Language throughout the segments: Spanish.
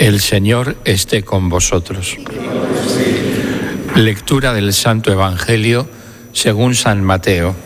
El Señor esté con vosotros. Lectura del Santo Evangelio según San Mateo.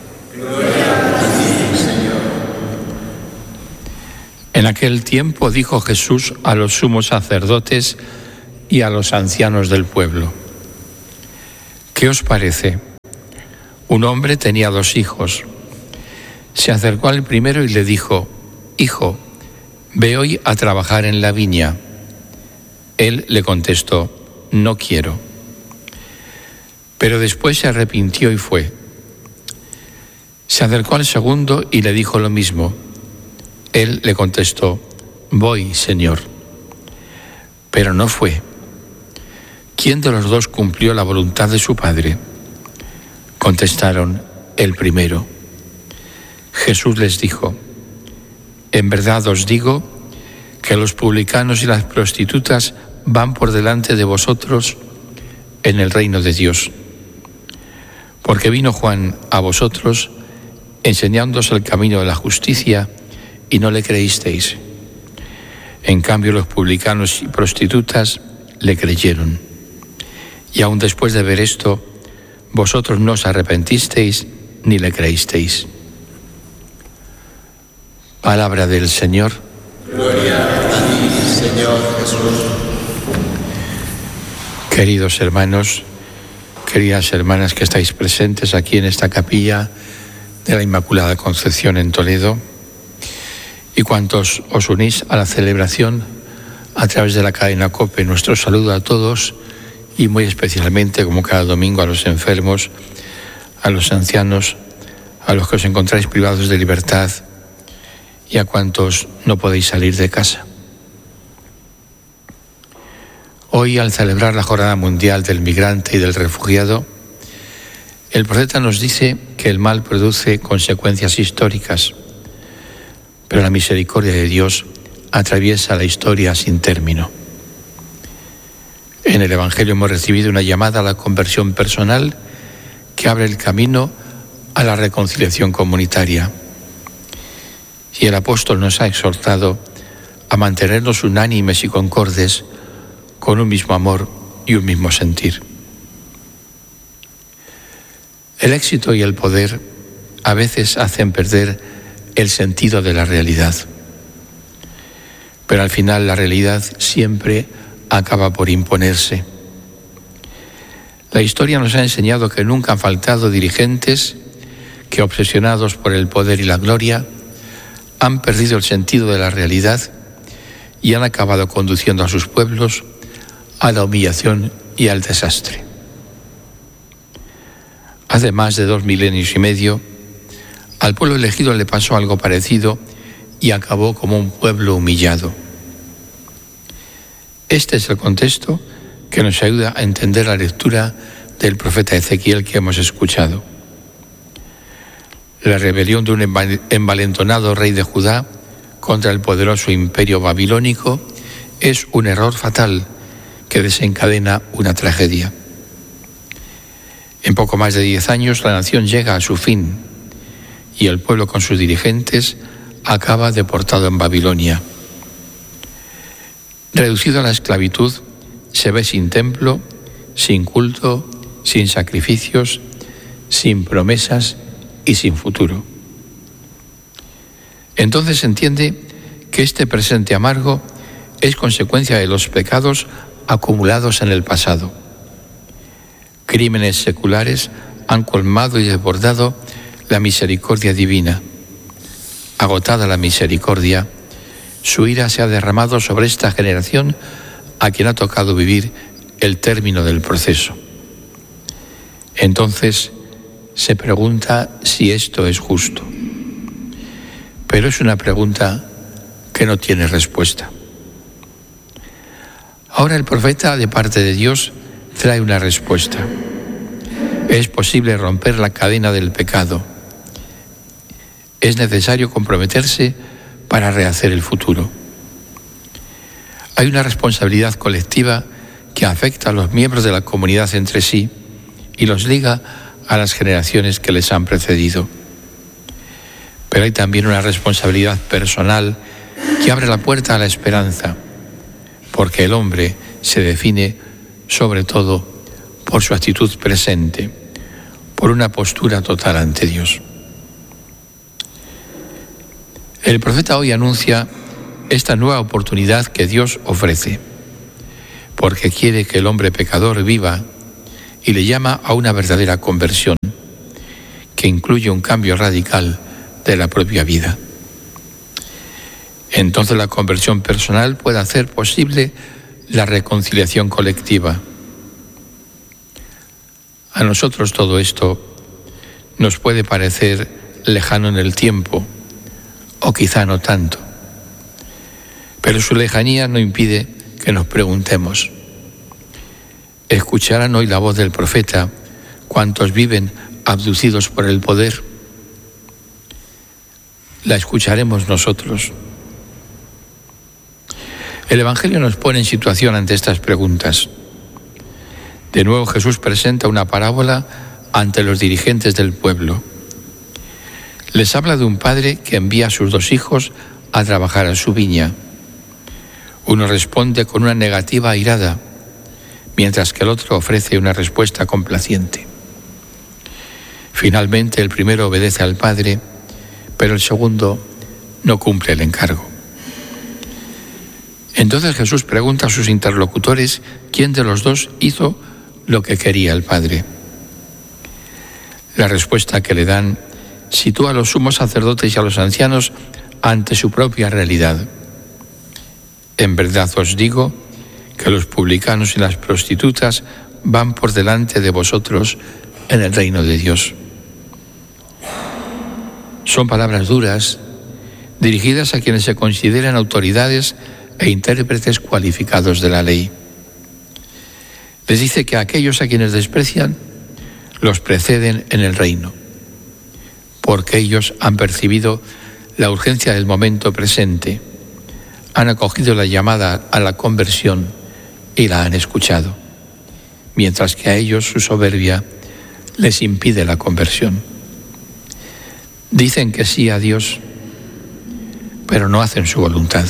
En aquel tiempo dijo Jesús a los sumos sacerdotes y a los ancianos del pueblo: ¿Qué os parece? Un hombre tenía 2 hijos. Se acercó al primero y le dijo: Hijo, ve hoy a trabajar en la viña. Él le contestó: No quiero. Pero después se arrepintió y fue. Se acercó al segundo y le dijo lo mismo. Él le contestó: Voy, Señor. Pero no fue. ¿Quién de los 2 cumplió la voluntad de su padre? Contestaron: el primero. Jesús les dijo: En verdad os digo que los publicanos y las prostitutas van por delante de vosotros en el reino de Dios. Porque vino Juan a vosotros enseñándoos el camino de la justicia y no le creísteis. En cambio, los publicanos y prostitutas le creyeron. Y aun después de ver esto, vosotros no os arrepentisteis ni le creísteis. Palabra del Señor. Gloria a ti, Señor Jesús. Queridos hermanos, queridas hermanas que estáis presentes aquí en esta capilla de la Inmaculada Concepción en Toledo, y cuantos os unís a la celebración a través de la cadena COPE, nuestro saludo a todos y muy especialmente, como cada domingo, a los enfermos, a los ancianos, a los que os encontráis privados de libertad y a cuantos no podéis salir de casa. Hoy, al celebrar la Jornada Mundial del Migrante y del Refugiado, el profeta nos dice que el mal produce consecuencias históricas, pero la misericordia de Dios atraviesa la historia sin término. En el Evangelio hemos recibido una llamada a la conversión personal que abre el camino a la reconciliación comunitaria. Y el apóstol nos ha exhortado a mantenernos unánimes y concordes con un mismo amor y un mismo sentir. El éxito y el poder a veces hacen perder el sentido de la realidad, pero al final la realidad siempre acaba por imponerse. La historia nos ha enseñado que nunca han faltado dirigentes que, obsesionados por el poder y la gloria, han perdido el sentido de la realidad y han acabado conduciendo a sus pueblos a la humillación y al desastre. Hace más de 2 milenios y medio, al pueblo elegido le pasó algo parecido y acabó como un pueblo humillado. Este es el contexto que nos ayuda a entender la lectura del profeta Ezequiel que hemos escuchado. La rebelión de un envalentonado rey de Judá contra el poderoso imperio babilónico es un error fatal que desencadena una tragedia. En poco más de 10 años la nación llega a su fin y el pueblo con sus dirigentes acaba deportado en Babilonia. Reducido a la esclavitud, se ve sin templo, sin culto, sin sacrificios, sin promesas y sin futuro. Entonces se entiende que este presente amargo es consecuencia de los pecados acumulados en el pasado. Crímenes seculares han colmado y desbordado la misericordia divina. Agotada la misericordia, su ira se ha derramado sobre esta generación a quien ha tocado vivir el término del proceso. Entonces se pregunta si esto es justo. Pero es una pregunta que no tiene respuesta. Ahora el profeta, de parte de Dios, trae una respuesta. Es posible romper la cadena del pecado. Es necesario comprometerse para rehacer el futuro. Hay una responsabilidad colectiva que afecta a los miembros de la comunidad entre sí y los liga a las generaciones que les han precedido. Pero hay también una responsabilidad personal que abre la puerta a la esperanza, porque el hombre se define sobre todo por su actitud presente, por una postura total ante Dios. El profeta hoy anuncia esta nueva oportunidad que Dios ofrece, porque quiere que el hombre pecador viva y le llama a una verdadera conversión, que incluye un cambio radical de la propia vida. Entonces la conversión personal puede hacer posible la reconciliación colectiva. A nosotros todo esto nos puede parecer lejano en el tiempo, o quizá no tanto, pero su lejanía no impide que nos preguntemos: ¿escucharán hoy la voz del profeta cuantos viven abducidos por el poder? ¿La escucharemos nosotros? El Evangelio nos pone en situación ante estas preguntas. De nuevo Jesús presenta una parábola ante los dirigentes del pueblo. Les habla de un padre que envía a sus 2 hijos a trabajar a su viña. Uno responde con una negativa airada, mientras que el otro ofrece una respuesta complaciente. Finalmente el primero obedece al padre, pero el segundo no cumple el encargo. Entonces Jesús pregunta a sus interlocutores quién de los 2 hizo lo que quería el Padre. La respuesta que le dan sitúa a los sumos sacerdotes y a los ancianos ante su propia realidad. En verdad os digo que los publicanos y las prostitutas van por delante de vosotros en el reino de Dios. Son palabras duras, dirigidas a quienes se consideran autoridades e intérpretes cualificados de la ley. Les dice que a aquellos a quienes desprecian los preceden en el reino, porque ellos han percibido la urgencia del momento presente, han acogido la llamada a la conversión y la han escuchado, mientras que a ellos su soberbia les impide la conversión. Dicen que sí a Dios, pero no hacen su voluntad.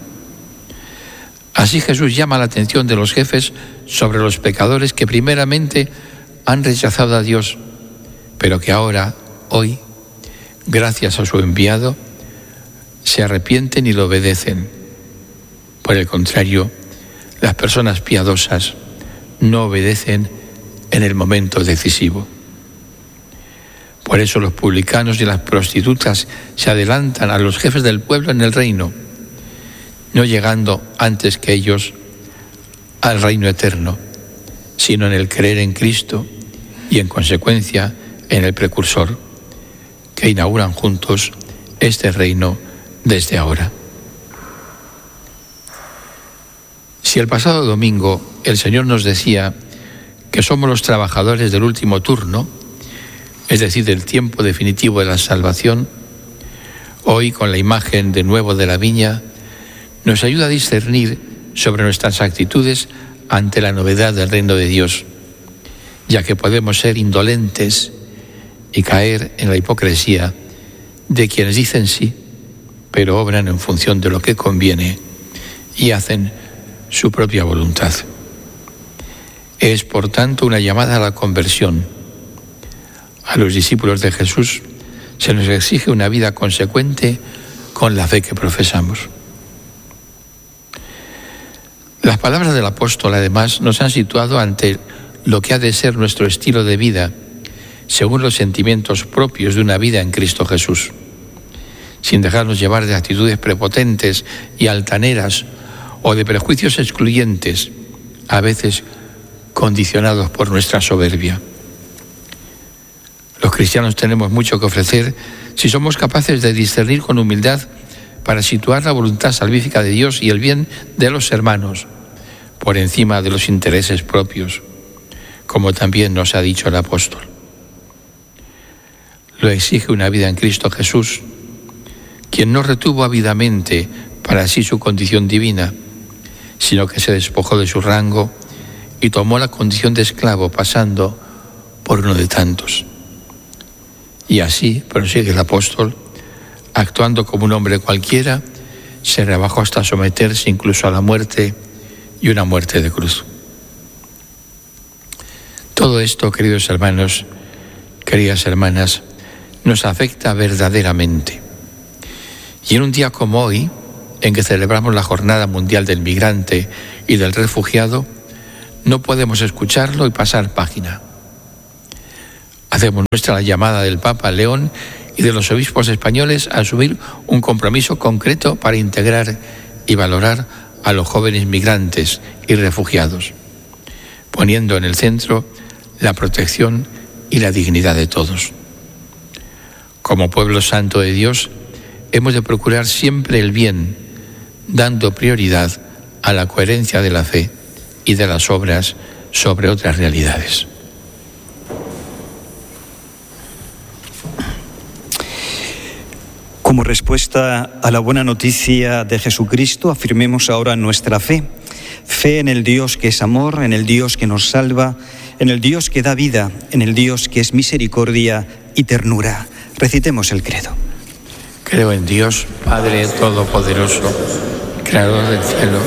Así Jesús llama la atención de los jefes sobre los pecadores que primeramente han rechazado a Dios, pero que ahora, hoy, gracias a su enviado, se arrepienten y lo obedecen. Por el contrario, las personas piadosas no obedecen en el momento decisivo. Por eso los publicanos y las prostitutas se adelantan a los jefes del pueblo en el reino, no llegando antes que ellos al reino eterno, sino en el creer en Cristo y en consecuencia en el precursor, que inauguran juntos este reino desde ahora. Si el pasado domingo el Señor nos decía que somos los trabajadores del último turno, es decir, del tiempo definitivo de la salvación, hoy con la imagen de nuevo de la viña, nos ayuda a discernir sobre nuestras actitudes ante la novedad del reino de Dios, ya que podemos ser indolentes y caer en la hipocresía de quienes dicen sí, pero obran en función de lo que conviene y hacen su propia voluntad. Es, por tanto, una llamada a la conversión. A los discípulos de Jesús se nos exige una vida consecuente con la fe que profesamos. Las palabras del apóstol, además, nos han situado ante lo que ha de ser nuestro estilo de vida, según los sentimientos propios de una vida en Cristo Jesús, sin dejarnos llevar de actitudes prepotentes y altaneras o de prejuicios excluyentes, a veces condicionados por nuestra soberbia. Los cristianos tenemos mucho que ofrecer si somos capaces de discernir con humildad para situar la voluntad salvífica de Dios y el bien de los hermanos por encima de los intereses propios, como también nos ha dicho el apóstol. Lo exige una vida en Cristo Jesús, quien no retuvo ávidamente para sí su condición divina, sino que se despojó de su rango y tomó la condición de esclavo, pasando por uno de tantos. Y así, prosigue el apóstol, actuando como un hombre cualquiera, se rebajó hasta someterse incluso a la muerte y una muerte de cruz. Todo esto, queridos hermanos, queridas hermanas, nos afecta verdaderamente. Y en un día como hoy, en que celebramos la Jornada Mundial del Migrante y del Refugiado, no podemos escucharlo y pasar página. Hacemos nuestra la llamada del Papa León y de los obispos españoles a asumir un compromiso concreto para integrar y valorar a los jóvenes migrantes y refugiados, poniendo en el centro la protección y la dignidad de todos. Como pueblo santo de Dios, hemos de procurar siempre el bien, dando prioridad a la coherencia de la fe y de las obras sobre otras realidades. Como respuesta a la buena noticia de Jesucristo, afirmemos ahora nuestra fe. Fe en el Dios que es amor, en el Dios que nos salva, en el Dios que da vida, en el Dios que es misericordia y ternura. Recitemos el credo. Creo en Dios, Padre Todopoderoso, Creador del cielo.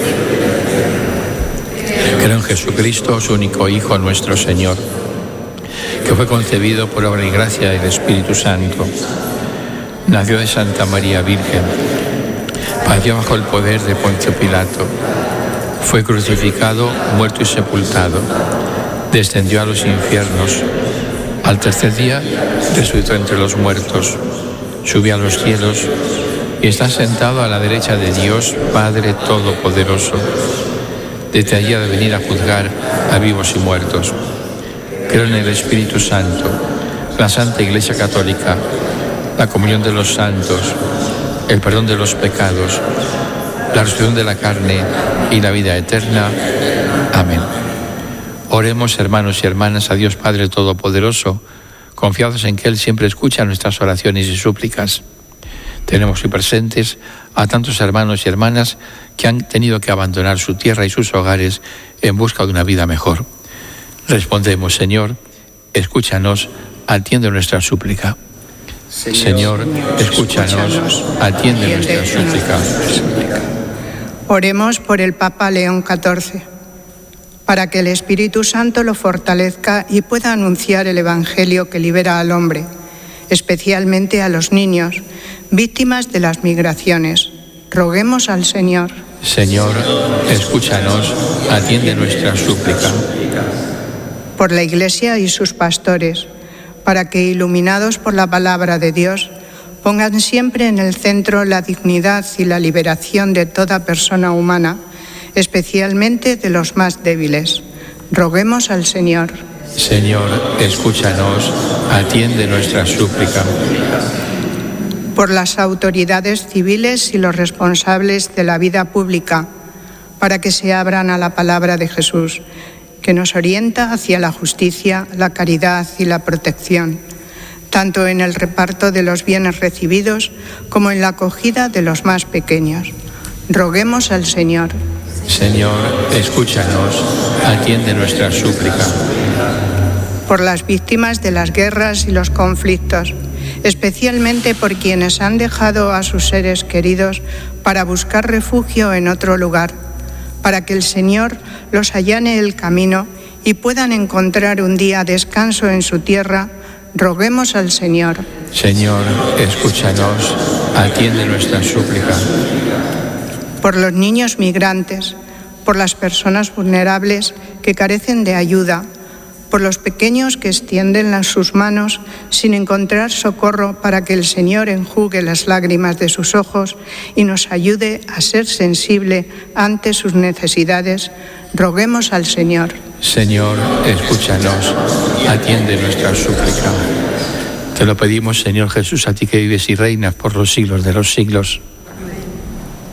Creo en Jesucristo, su único Hijo, nuestro Señor, que fue concebido por obra y gracia del Espíritu Santo. Nació de Santa María Virgen, padeció bajo el poder de Poncio Pilato, fue crucificado, muerto y sepultado, descendió a los infiernos, al tercer día resucitó entre los muertos, subió a los cielos y está sentado a la derecha de Dios, Padre Todopoderoso. Desde allí ha de venir a juzgar a vivos y muertos. Creo en el Espíritu Santo, la Santa Iglesia Católica, la comunión de los santos, el perdón de los pecados, la resurrección de la carne y la vida eterna. Amén. Oremos, hermanos y hermanas, a Dios Padre Todopoderoso, confiados en que Él siempre escucha nuestras oraciones y súplicas. Tenemos hoy presentes a tantos hermanos y hermanas que han tenido que abandonar su tierra y sus hogares en busca de una vida mejor. Respondemos, Señor, escúchanos, atiende nuestra súplica. Señor, escúchanos, atiende nuestra súplica. Oremos por el Papa León XIV, para que el Espíritu Santo lo fortalezca y pueda anunciar el Evangelio que libera al hombre, especialmente a los niños, víctimas de las migraciones. Roguemos al Señor. Señor, escúchanos, atiende nuestra súplica. Por la Iglesia y sus pastores, para que, iluminados por la palabra de Dios, pongan siempre en el centro la dignidad y la liberación de toda persona humana, especialmente de los más débiles. Roguemos al Señor. Señor, escúchanos, atiende nuestra súplica. Por las autoridades civiles y los responsables de la vida pública, para que se abran a la palabra de Jesús, que nos orienta hacia la justicia, la caridad y la protección, tanto en el reparto de los bienes recibidos como en la acogida de los más pequeños. Roguemos al Señor. Señor, escúchanos, atiende nuestra súplica. Por las víctimas de las guerras y los conflictos, especialmente por quienes han dejado a sus seres queridos para buscar refugio en otro lugar, para que el Señor los allane el camino y puedan encontrar un día descanso en su tierra, roguemos al Señor. Señor, escúchanos, atiende nuestra súplica. Por los niños migrantes, por las personas vulnerables que carecen de ayuda, por los pequeños que extienden sus manos sin encontrar socorro, para que el Señor enjugue las lágrimas de sus ojos y nos ayude a ser sensible ante sus necesidades, roguemos al Señor. Señor, escúchanos, atiende nuestra súplica. Te lo pedimos, Señor Jesús, a ti que vives y reinas por los siglos de los siglos.